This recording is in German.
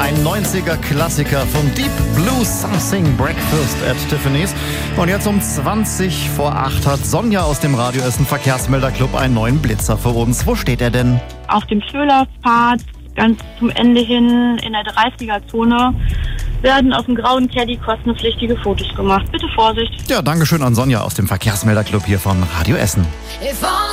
Ein 90er-Klassiker von Deep Blue Something, Breakfast at Tiffany's. Und jetzt um 20 vor 8 hat Sonja aus dem Radio Essen Verkehrsmelderclub einen neuen Blitzer für uns. Wo steht er denn? Auf dem Schölerpfad, ganz zum Ende hin in der 30er-Zone, werden auf dem grauen Caddy kostenpflichtige Fotos gemacht. Bitte Vorsicht. Ja, Dankeschön an Sonja aus dem Verkehrsmelderclub hier von Radio Essen.